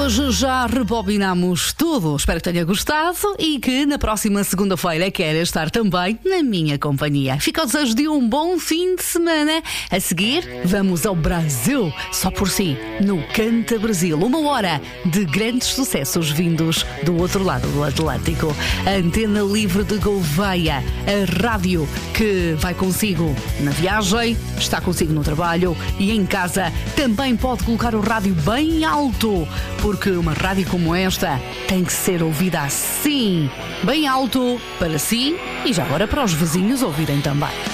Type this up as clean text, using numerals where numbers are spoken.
Hoje já rebobinamos tudo. Espero que tenha gostado e que na próxima segunda-feira queira estar também na minha companhia. Fica o desejo de um bom fim de semana. A seguir, vamos ao Brasil, só por si, no Canta Brasil. 1 hora de grandes sucessos vindos do outro lado do Atlântico. A Antena Livre de Gouveia, a rádio que vai consigo na viagem, está consigo no trabalho e em casa. Também pode colocar o rádio bem alto, porque uma rádio como esta tem que ser ouvida assim, bem alto, para si e já agora para os vizinhos ouvirem também.